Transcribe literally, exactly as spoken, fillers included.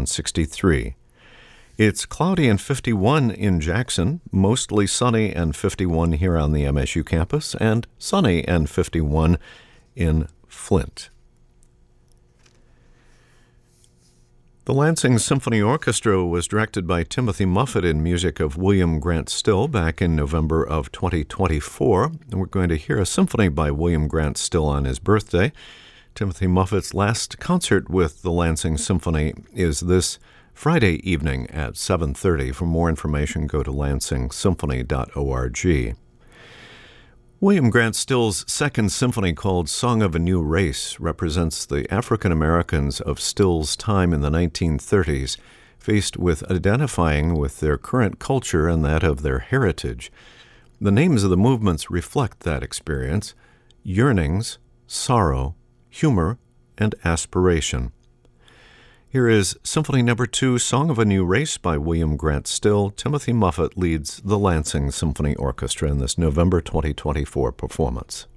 around sixty-three. It's cloudy and fifty-one in Jackson, mostly sunny and fifty-one here on the M S U campus, and sunny and fifty-one in Flint. The Lansing Symphony Orchestra was directed by Timothy Muffet in music of William Grant Still back in November of twenty twenty-four. And we're going to hear a symphony by William Grant Still on his birthday. Timothy Muffet's last concert with the Lansing Symphony is this Friday evening at seven thirty. For more information, go to lansing symphony dot org. William Grant Still's second symphony, called Song of a New Race, represents the African Americans of Still's time in the nineteen thirties, faced with identifying with their current culture and that of their heritage. The names of the movements reflect that experience: yearnings, sorrow, humor, and aspiration. Here is Symphony Number Two, Song of a New Race by William Grant Still. Timothy Muffet leads the Lansing Symphony Orchestra in this November twenty twenty-four performance.